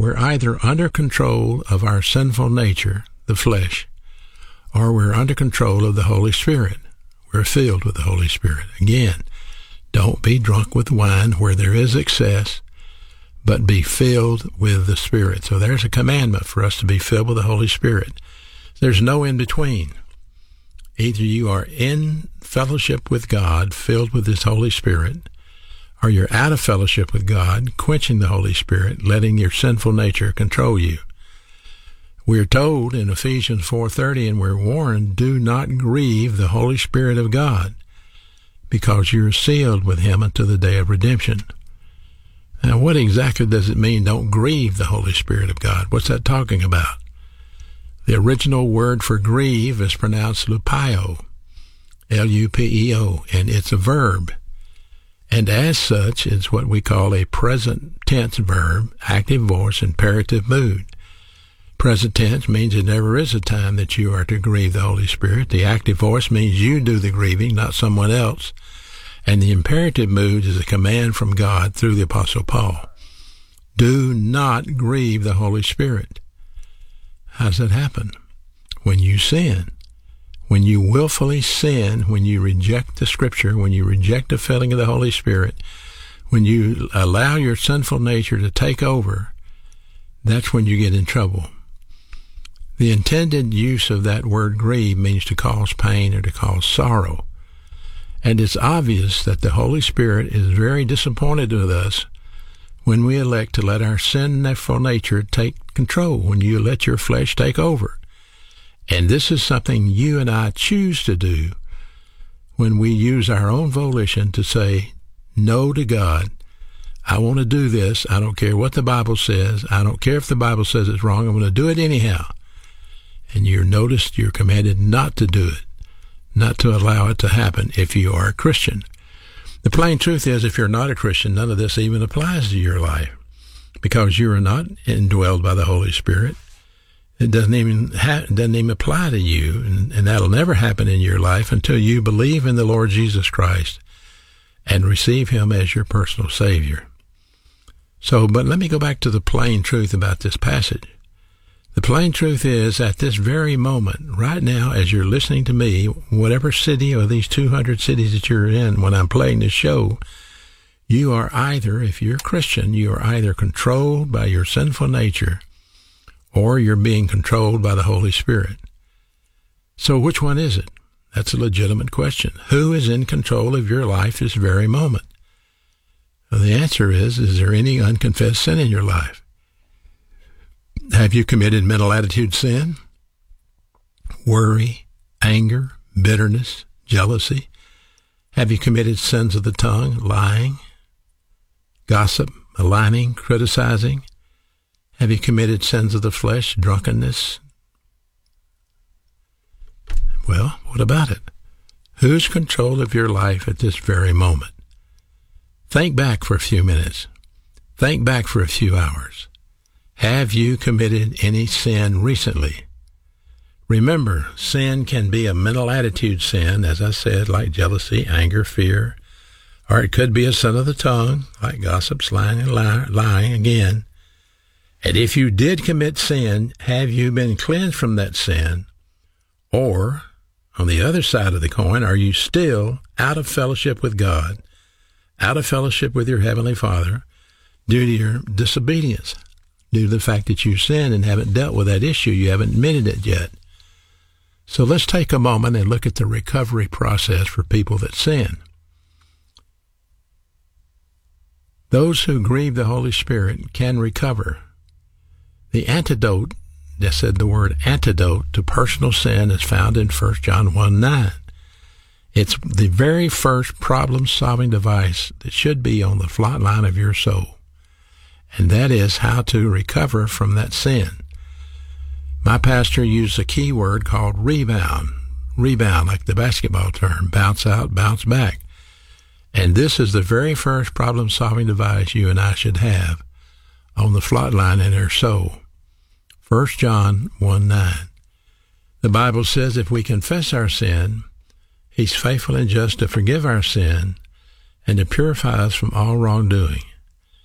we're either under control of our sinful nature, the flesh, or we're under control of the Holy Spirit. We're filled with the Holy Spirit. Again, don't be drunk with wine where there is excess, but be filled with the Spirit. So there's a commandment for us to be filled with the Holy Spirit. There's no in between. Either you are in fellowship with God, filled with His Holy Spirit, or you're out of fellowship with God, quenching the Holy Spirit, letting your sinful nature control you. We're told in Ephesians 4:30, and we're warned, do not grieve the Holy Spirit of God, because you're sealed with Him until the day of redemption. Now, what exactly does it mean, don't grieve the Holy Spirit of God? What's that talking about? The original word for grieve is pronounced lupeo, L-U-P-E-O, and it's a verb. And as such, it's what we call a present tense verb, active voice, imperative mood. Present tense means it never is a time that you are to grieve the Holy Spirit. The active voice means you do the grieving, not someone else. And the imperative mood is a command from God through the Apostle Paul. Do not grieve the Holy Spirit. How does that happen? When you sin. When you willfully sin, when you reject the Scripture, when you reject the filling of the Holy Spirit, when you allow your sinful nature to take over, that's when you get in trouble. The intended use of that word grieve means to cause pain or to cause sorrow. And it's obvious that the Holy Spirit is very disappointed with us when we elect to let our sinful nature take control, when you let your flesh take over. And this is something you and I choose to do when we use our own volition to say no to God. I want to do this. I don't care what the Bible says. I don't care if the Bible says it's wrong. I'm going to do it anyhow. And you're commanded not to do it, not to allow it to happen if you are a Christian. The plain truth is, if you're not a Christian, none of this even applies to your life, because you are not indwelled by the Holy Spirit. It doesn't even apply to you, and that'll never happen in your life until you believe in the Lord Jesus Christ and receive Him as your personal Savior. But let me go back to the plain truth about this passage. The plain truth is, at this very moment, right now, as you're listening to me, whatever city or these 200 cities that you're in when I'm playing this show, you are either, if you're a Christian, you are either controlled by your sinful nature or you're being controlled by the Holy Spirit. So which one is it? That's a legitimate question. Who is in control of your life this very moment? Well, the answer is there any unconfessed sin in your life? Have you committed mental attitude sin? Worry, anger, bitterness, jealousy? Have you committed sins of the tongue, lying, gossip, maligning, criticizing? Have you committed sins of the flesh, drunkenness? Well, what about it? Who's control of your life at this very moment? Think back for a few minutes. Think back for a few hours. Have you committed any sin recently? Remember, sin can be a mental attitude sin, as I said, like jealousy, anger, fear, or it could be a sin of the tongue, like gossip, slang, and lying again. And if you did commit sin, have you been cleansed from that sin? Or, on the other side of the coin, are you still out of fellowship with God, out of fellowship with your Heavenly Father, due to your disobedience, due to the fact that you sinned and haven't dealt with that issue, you haven't admitted it yet? So let's take a moment and look at the recovery process for people that sin. Those who grieve the Holy Spirit can recover. The antidote, I said the word antidote to personal sin, is found in 1 John 1:9. It's the very first problem-solving device that should be on the front line of your soul, and that is how to recover from that sin. My pastor used a key word called rebound. Rebound, like the basketball term, bounce out, bounce back. And this is the very first problem-solving device you and I should have on the front line in our soul. 1 John 1:9. The Bible says if we confess our sin, He's faithful and just to forgive our sin and to purify us from all wrongdoing.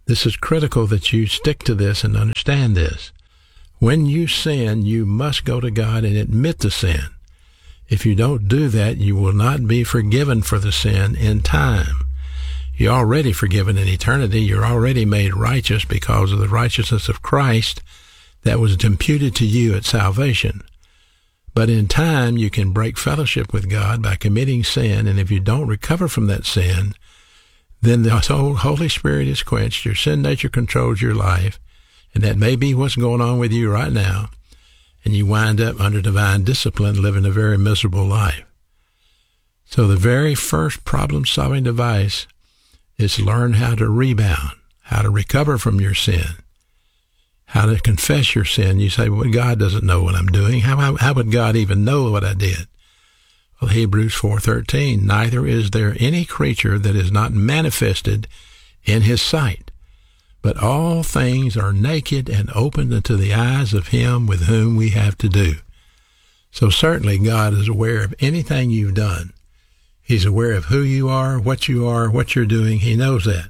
This is critical that you stick to this and understand this. When you sin, you must go to God and admit the sin. If you don't do that, you will not be forgiven for the sin in time. You're already forgiven in eternity. You're already made righteous because of the righteousness of Christ that was imputed to you at salvation. But in time, you can break fellowship with God by committing sin, and if you don't recover from that sin, then the Holy Spirit is quenched, your sin nature controls your life, and that may be what's going on with you right now, and you wind up under divine discipline living a very miserable life. So the very first problem-solving device is learn how to rebound, how to recover from your sin, how to confess your sin. You say, well, God doesn't know what I'm doing. How would God even know what I did? Well, Hebrews 4:13, neither is there any creature that is not manifested in his sight, but all things are naked and opened unto the eyes of him with whom we have to do. So certainly God is aware of anything you've done. He's aware of who you are, what you're doing. He knows that.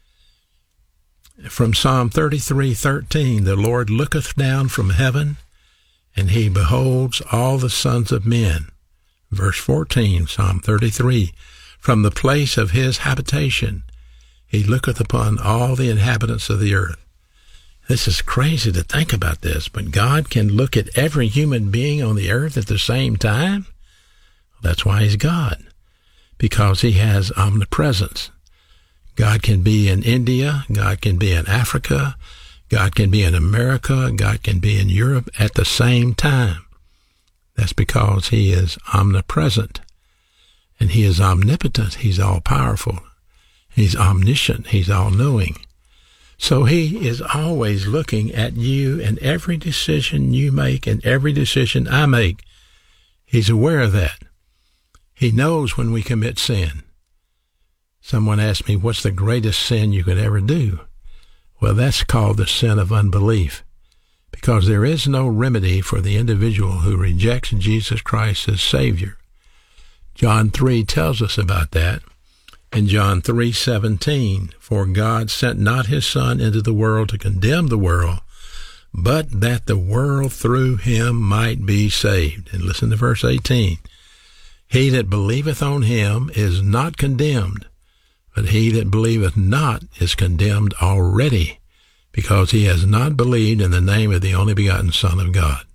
From Psalm 33:13, the Lord looketh down from heaven, and he beholds all the sons of men. Verse 14, Psalm 33, from the place of his habitation, he looketh upon all the inhabitants of the earth. This is crazy to think about this, but God can look at every human being on the earth at the same time? That's why he's God, because he has omnipresence. God can be in India, God can be in Africa, God can be in America, God can be in Europe at the same time. That's because he is omnipresent, and he is omnipotent. He's all-powerful. He's omniscient. He's all-knowing. So he is always looking at you and every decision you make and every decision I make. He's aware of that. He knows when we commit sin. Someone asked me, what's the greatest sin you could ever do? Well, that's called the sin of unbelief, because there is no remedy for the individual who rejects Jesus Christ as Savior. John 3 tells us about that. In John 3:17, for God sent not his Son into the world to condemn the world, but that the world through him might be saved. And listen to verse 18. He that believeth on him is not condemned, but he that believeth not is condemned already, because he has not believed in the name of the only begotten Son of God.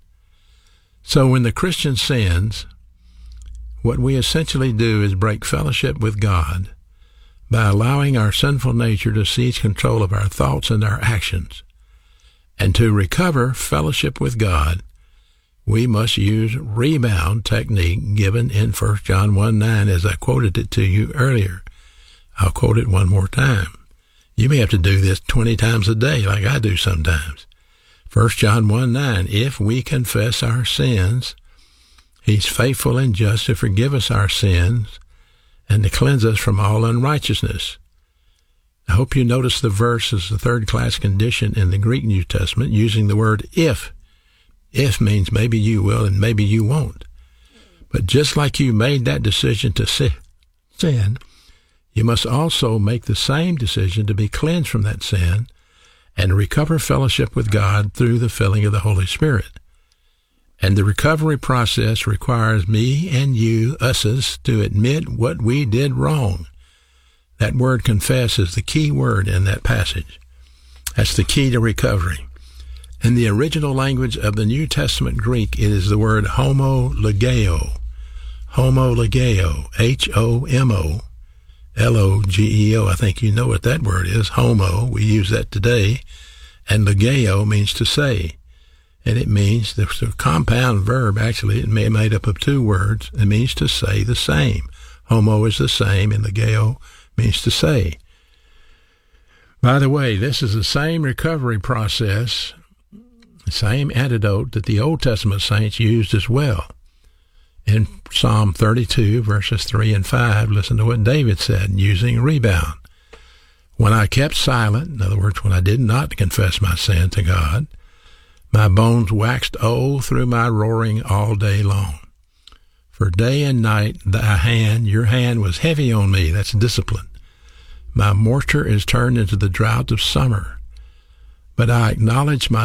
So when the Christian sins, what we essentially do is break fellowship with God by allowing our sinful nature to seize control of our thoughts and our actions. And to recover fellowship with God, we must use rebound technique given in 1 John 1:9 as I quoted it to you earlier. I'll quote it one more time. You may have to do this 20 times a day like I do sometimes. 1 John 1:9, if we confess our sins, he's faithful and just to forgive us our sins and to cleanse us from all unrighteousness. I hope you notice the verse is the third-class condition in the Greek New Testament using the word if. If means maybe you will and maybe you won't. But just like you made that decision to sin, you must also make the same decision to be cleansed from that sin and recover fellowship with God through the filling of the Holy Spirit. And the recovery process requires me and you, us, to admit what we did wrong. That word confess is the key word in that passage. That's the key to recovery. In the original language of the New Testament Greek, it is the word homologeo. Homologeo, H-O-M-O-L-O-G-E-O. I think you know what that word is. Homo, we use that today. And logeo means to say. And it means, it's a compound verb, actually. It may be made up of two words. It means to say the same. Homo is the same, and logeo means to say. By the way, this is the same recovery process, the same antidote that the Old Testament saints used as well. In Psalm 32, verses 3 and 5, listen to what David said, using rebound. When I kept silent, in other words, when I did not confess my sin to God, my bones waxed old through my roaring all day long. For day and night your hand was heavy on me. That's discipline. My moisture is turned into the drought of summer. But I acknowledge my